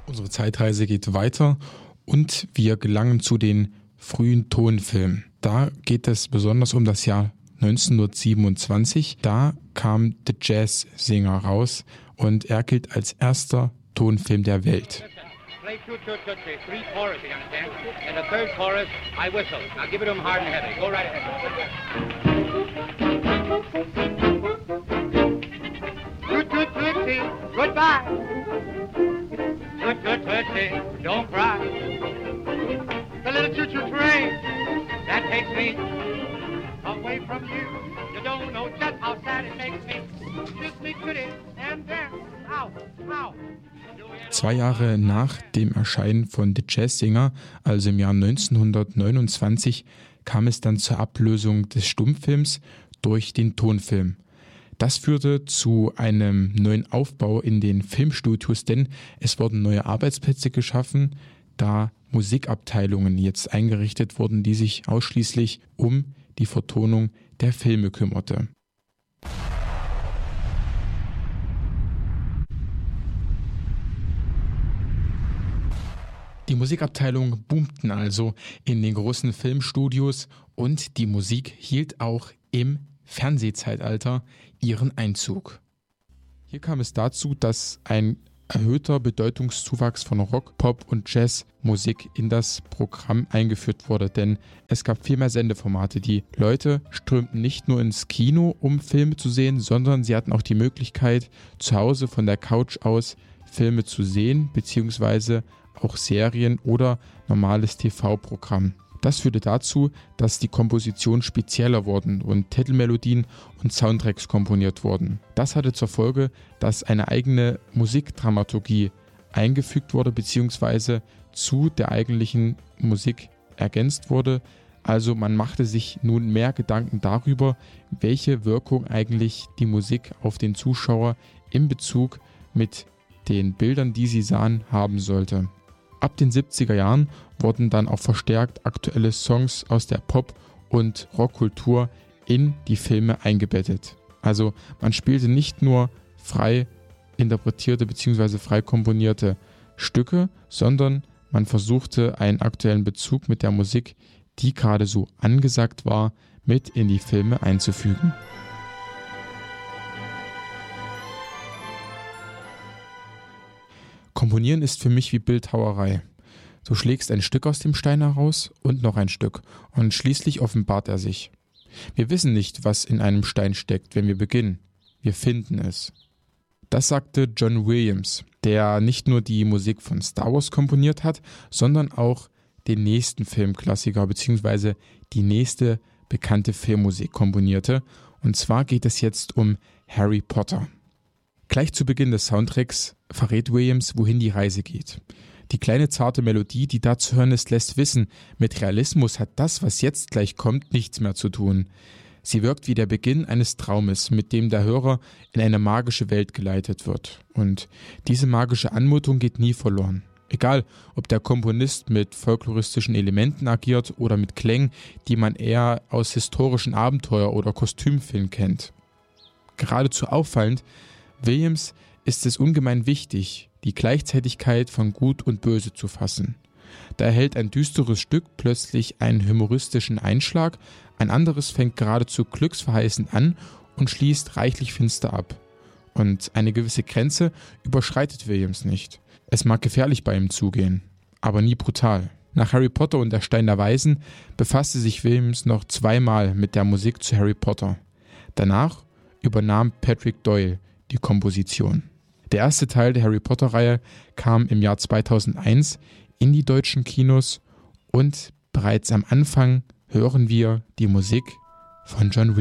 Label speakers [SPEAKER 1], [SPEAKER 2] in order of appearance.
[SPEAKER 1] Unsere Zeitreise geht weiter und wir gelangen zu den frühen Tonfilmen. Da geht es besonders um das Jahr 1927. Da kam The Jazz Singer raus und er gilt als erster Tonfilm der Welt.
[SPEAKER 2] Play two, two, two, three, three chorus, you understand? And the third chorus, I whistle. Now give it to him hard and heavy. Go right ahead. Toot, toot, tootsie, goodbye. Toot, toot, tootsie, don't cry. The little choo-choo train that takes me away from you. You don't know just how sad it makes me. Kiss me pretty and then, ow, ow.
[SPEAKER 1] 2 Jahre nach dem Erscheinen von The Jazz Singer, also im Jahr 1929, kam es dann zur Ablösung des Stummfilms durch den Tonfilm. Das führte zu einem neuen Aufbau in den Filmstudios, denn es wurden neue Arbeitsplätze geschaffen, da Musikabteilungen jetzt eingerichtet wurden, die sich ausschließlich um die Vertonung der Filme kümmerte. Die Musikabteilungen boomten also in den großen Filmstudios und die Musik hielt auch im Fernsehzeitalter ihren Einzug. Hier kam es dazu, dass ein erhöhter Bedeutungszuwachs von Rock, Pop und Jazzmusik in das Programm eingeführt wurde, denn es gab viel mehr Sendeformate. Die Leute strömten nicht nur ins Kino, um Filme zu sehen, sondern sie hatten auch die Möglichkeit, zu Hause von der Couch aus Filme zu sehen, beziehungsweise auch Serien oder normales TV-Programm. Das führte dazu, dass die Kompositionen spezieller wurden und Titelmelodien und Soundtracks komponiert wurden. Das hatte zur Folge, dass eine eigene Musikdramaturgie eingefügt wurde bzw. zu der eigentlichen Musik ergänzt wurde. Also man machte sich nun mehr Gedanken darüber, welche Wirkung eigentlich die Musik auf den Zuschauer in Bezug mit den Bildern, die sie sahen, haben sollte. Ab den 70er Jahren wurden dann auch verstärkt aktuelle Songs aus der Pop- und Rockkultur in die Filme eingebettet. Also man spielte nicht nur frei interpretierte bzw. frei komponierte Stücke, sondern man versuchte einen aktuellen Bezug mit der Musik, die gerade so angesagt war, mit in die Filme einzufügen. Komponieren ist für mich wie Bildhauerei. Du schlägst ein Stück aus dem Stein heraus und noch ein Stück und schließlich offenbart er sich. Wir wissen nicht, was in einem Stein steckt, wenn wir beginnen. Wir finden es. Das sagte John Williams, der nicht nur die Musik von Star Wars komponiert hat, sondern auch den nächsten Filmklassiker bzw. die nächste bekannte Filmmusik komponierte. Und zwar geht es jetzt um Harry Potter. Gleich zu Beginn des Soundtracks verrät Williams, wohin die Reise geht. Die kleine zarte Melodie, die da zu hören ist, lässt wissen, mit Realismus hat das, was jetzt gleich kommt, nichts mehr zu tun. Sie wirkt wie der Beginn eines Traumes, mit dem der Hörer in eine magische Welt geleitet wird. Und diese magische Anmutung geht nie verloren. Egal, ob der Komponist mit folkloristischen Elementen agiert oder mit Klängen, die man eher aus historischen Abenteuer- oder Kostümfilmen kennt. Geradezu auffallend, Williams ist es ungemein wichtig, die Gleichzeitigkeit von Gut und Böse zu fassen. Da erhält ein düsteres Stück plötzlich einen humoristischen Einschlag, ein anderes fängt geradezu glücksverheißend an und schließt reichlich finster ab. Und eine gewisse Grenze überschreitet Williams nicht. Es mag gefährlich bei ihm zugehen, aber nie brutal. Nach Harry Potter und der Stein der Weisen befasste sich Williams noch 2-mal mit der Musik zu Harry Potter. Danach übernahm Patrick Doyle die Komposition. Der erste Teil der Harry Potter-Reihe kam im Jahr 2001 in die deutschen Kinos und bereits am Anfang hören wir die Musik von John Williams.